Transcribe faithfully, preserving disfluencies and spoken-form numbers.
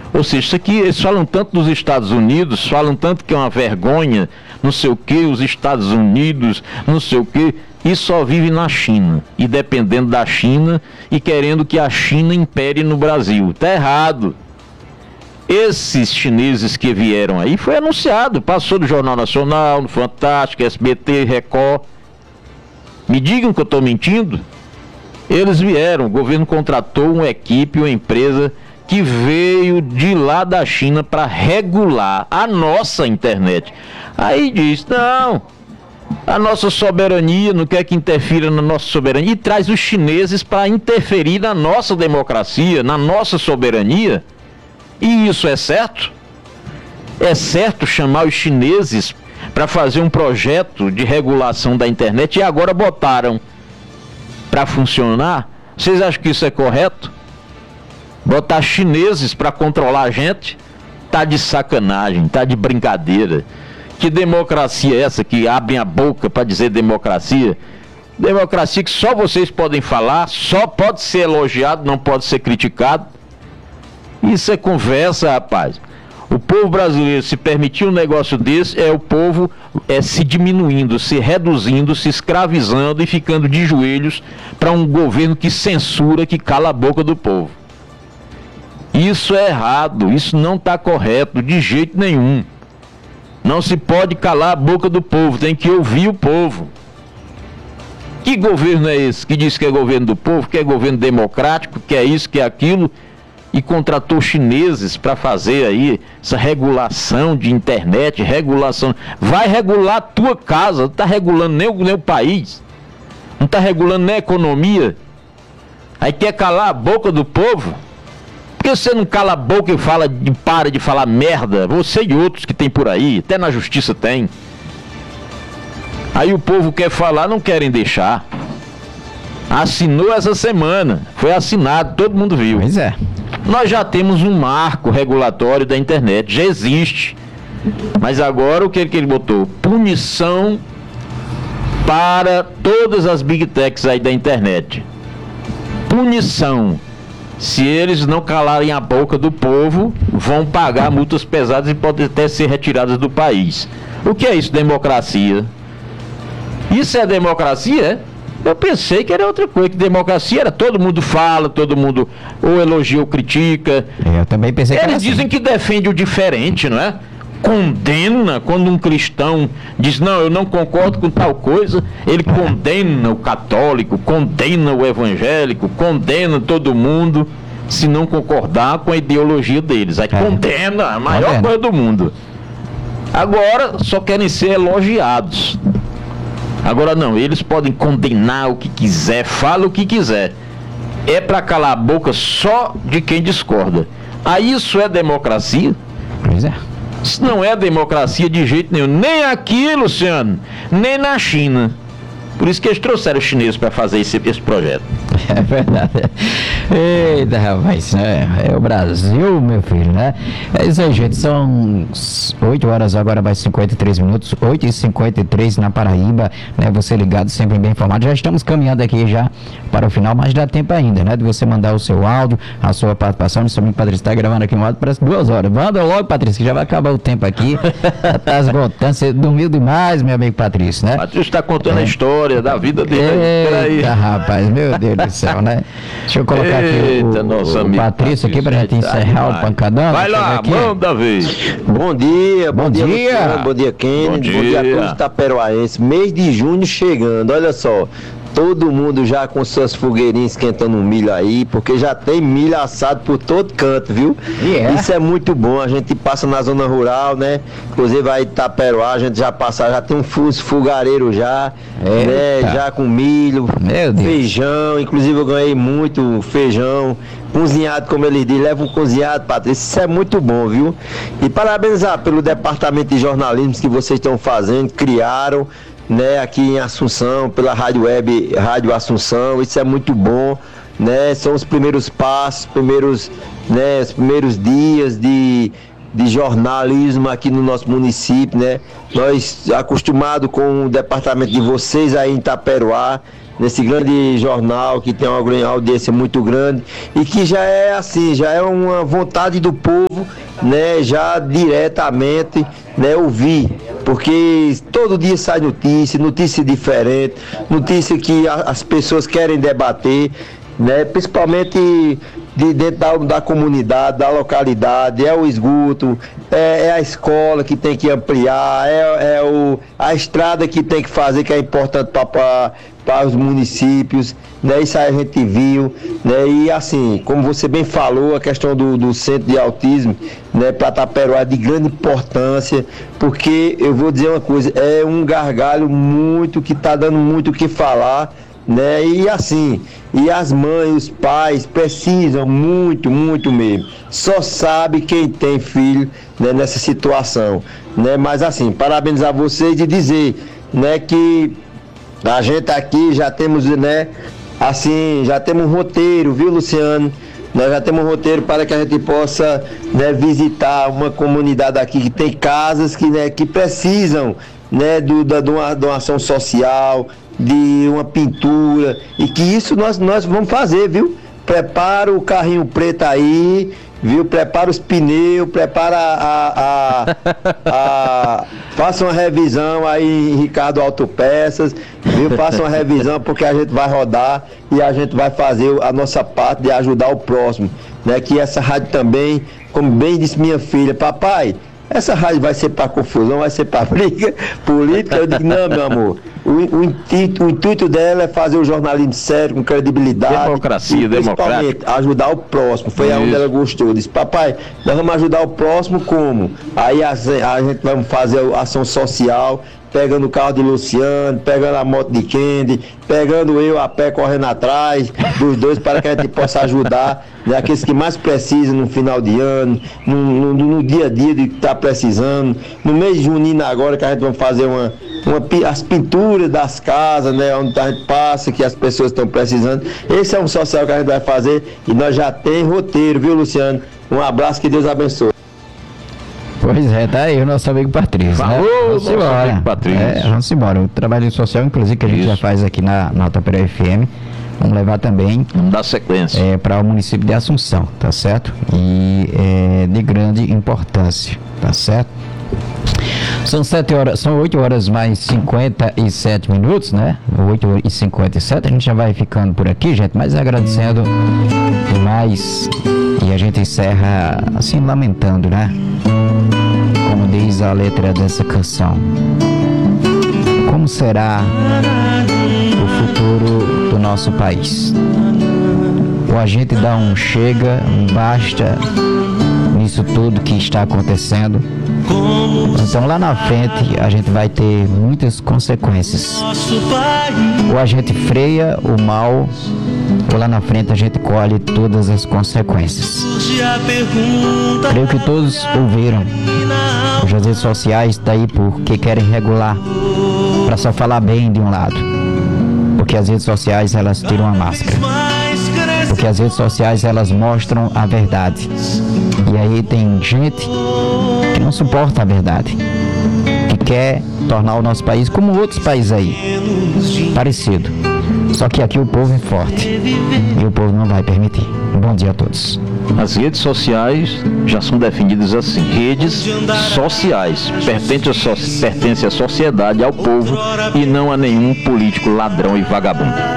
Ou seja, isso aqui, eles falam tanto dos Estados Unidos, falam tanto que é uma vergonha, não sei o que, os Estados Unidos, não sei o que, e só vive na China, e dependendo da China, e querendo que a China impere no Brasil. Tá errado. Esses chineses que vieram aí, foi anunciado, passou do Jornal Nacional, no Fantástico, S B T, Record. Me digam que eu estou mentindo? Eles vieram, o governo contratou uma equipe, uma empresa que veio de lá da China para regular a nossa internet. Aí diz, não, a nossa soberania não quer que interfira na nossa soberania, e traz os chineses para interferir na nossa democracia, na nossa soberania. E isso é certo? É certo chamar os chineses para fazer um projeto de regulação da internet e agora botaram para funcionar? Vocês acham que isso é correto? Botar chineses para controlar a gente? Tá de sacanagem, tá de brincadeira. Que democracia é essa que abrem a boca para dizer democracia? Democracia que só vocês podem falar, só pode ser elogiado, não pode ser criticado. Isso é conversa, rapaz. O povo brasileiro, se permitir um negócio desse, é o povo é, se diminuindo, se reduzindo, se escravizando e ficando de joelhos para um governo que censura, que cala a boca do povo. Isso é errado, isso não está correto de jeito nenhum. Não se pode calar a boca do povo, tem que ouvir o povo. Que governo é esse que diz que é governo do povo, que é governo democrático, que é isso, que é aquilo, e contratou chineses para fazer aí essa regulação de internet, regulação? Vai regular a tua casa, não está regulando nem o, nem o país, não está regulando nem a economia. Aí quer calar a boca do povo? Por que você não cala a boca e fala, e para de falar merda? Você e outros que tem por aí, até na justiça tem. Aí o povo quer falar, não querem deixar. Assinou essa semana, foi assinado, todo mundo viu. Pois é. Nós já temos um marco regulatório da internet, já existe. Mas agora o que, que ele botou? Punição para todas as big techs aí da internet. Punição. Se eles não calarem a boca do povo, vão pagar multas pesadas e podem até ser retiradas do país. O que é isso, democracia? Isso é democracia, é? Eu pensei que era outra coisa, que democracia era todo mundo fala, todo mundo ou elogia ou critica. Eu também pensei que Eles era dizem assim. que defende o diferente, não é? Condena, quando um cristão diz, não, eu não concordo com tal coisa, ele condena o católico, condena o evangélico, condena todo mundo, se não concordar com a ideologia deles. Aí é. condena a maior condena. coisa do mundo. Agora só querem ser elogiados. Agora não, eles podem condenar o que quiser, fala o que quiser. É para calar a boca só de quem discorda. Aí isso é democracia? Pois é. Isso não é democracia de jeito nenhum. Nem aqui, Luciano, nem na China. Por isso que eles trouxeram os chineses para fazer esse, esse projeto. É verdade. Eita, rapaz, né? É o Brasil, meu filho, né? É isso aí, gente. São oito horas agora, mais cinquenta e três minutos. oito e cinquenta e três na Paraíba, né? Você ligado, sempre bem informado. Já estamos caminhando aqui já para o final, mas dá tempo ainda, né? De você mandar o seu áudio, a sua participação. Nosso amigo Patrícia está gravando aqui um áudio, parece duas horas. Manda logo, Patrícia, que já vai acabar o tempo aqui. Já está esgotando. Você dormiu demais, meu amigo Patrícia, né? Patrícia está contando é. a história da vida dele. Eita, rapaz, meu Deus do céu, né? Deixa eu colocar Eita, aqui o, nosso o amigo Patrício aqui pra gente encerrar demais. o pancadão. Vai lá, manda vez. Bom dia, bom, Bom dia, dia. Luciano, bom dia, Kenny, Bom dia. bom dia a todos os itaperoaenses. Mês de junho chegando, olha só. Todo mundo já com suas fogueirinhas esquentando um milho aí, porque já tem milho assado por todo canto, viu? Yeah. Isso é muito bom, a gente passa na zona rural, né? Inclusive aí Itaperoá, a gente já passa, já tem um fogareiro já, né? Já com milho, Meu Deus. feijão, inclusive eu ganhei muito feijão, cozinhado, como ele diz, leva um cozinhado, Patrícia, isso é muito bom, viu? E parabenizar pelo departamento de jornalismo que vocês estão fazendo, criaram, né, aqui em Assunção, pela Rádio Web, Rádio Assunção, isso é muito bom, né, são os primeiros passos, primeiros, né, os primeiros dias de, de jornalismo aqui no nosso município, né, nós acostumados com o departamento de vocês aí em Itaperoá, nesse grande jornal que tem uma audiência muito grande e que já é assim, já é uma vontade do povo né, já diretamente, né, ouvir, porque todo dia sai notícia, notícia diferente, notícia que a, as pessoas querem debater, né, principalmente de dentro da, da comunidade, da localidade, é o esgoto, é, é a escola que tem que ampliar, é, é o, a estrada que tem que fazer, que é importante para para os municípios, né? Isso aí a gente viu, né? E assim, como você bem falou, a questão do, do centro de autismo, né, para Taperoá é de grande importância, porque eu vou dizer uma coisa, é um gargalho muito, que está dando muito o que falar, né? E assim, e as mães, os pais precisam muito, muito mesmo. Só sabe quem tem filho, né, nessa situação, né? Mas assim, parabenizar vocês e dizer, né, que a gente aqui já temos, né, assim, já temos um roteiro, viu, Luciano? Nós já temos um roteiro para que a gente possa, né, visitar uma comunidade aqui que tem casas que, né, que precisam, né, do, da, de, uma, de uma ação social, de uma pintura, e que isso nós, nós vamos fazer, viu? Prepara o carrinho preto aí, viu? Prepara os pneus, prepara a, a, a, a faça uma revisão aí em Ricardo Autopeças, viu? Faça uma revisão, porque a gente vai rodar e a gente vai fazer a nossa parte de ajudar o próximo, né? Que essa rádio também, como bem disse minha filha, papai, essa rádio vai ser para confusão, vai ser para briga política. Eu digo, não, meu amor, o, o, intuito, o intuito dela é fazer o jornalismo sério, com credibilidade. Democracia, e, democrática. Ajudar o próximo. Foi aonde ela gostou. Disse, papai, nós vamos ajudar o próximo como? Aí a, a gente vai fazer a ação social, pegando o carro de Luciano, pegando a moto de Kendi, pegando eu a pé correndo atrás dos dois, para que a gente possa ajudar, né, aqueles que mais precisam no final de ano, no, no, no dia a dia de estar tá precisando, no mês junino agora que a gente vai fazer uma, uma, as pinturas das casas, né, onde a gente passa, que as pessoas estão precisando. Esse é um social que a gente vai fazer e nós já tem roteiro, viu, Luciano? Um abraço, que Deus abençoe. Pois é, tá aí o nosso amigo Patrício. Falou, né? Vamos nosso embora. amigo Patrício. É, vamos embora. O trabalho social, inclusive, que a gente Isso. já faz aqui na, na Taperoá F M, vamos levar também Vamos dar sequência. é, para o município de Assunção, tá certo? E é de grande importância, tá certo? São sete horas, são oito horas mais cinquenta e sete minutos, né? oito e cinquenta e sete, a gente já vai ficando por aqui, gente, mas agradecendo demais. E a gente encerra assim, lamentando, né? Como diz a letra dessa canção. Como será o futuro do nosso país? Ou a gente dá um chega, um basta nisso tudo que está acontecendo? Então lá na frente a gente vai ter muitas consequências. Ou a gente freia o mal, ou lá na frente a gente colhe todas as consequências. Creio que todos ouviram. As redes sociais está aí porque querem regular, para só falar bem de um lado. Porque as redes sociais elas tiram a máscara. Porque as redes sociais elas mostram a verdade. E aí tem gente que não suporta a verdade, que quer tornar o nosso país como outros países aí, parecido. Só que aqui o povo é forte e o povo não vai permitir. Bom dia a todos. As redes sociais já são definidas assim, redes sociais, pertence, so, pertence à sociedade, ao povo e não a nenhum político ladrão e vagabundo.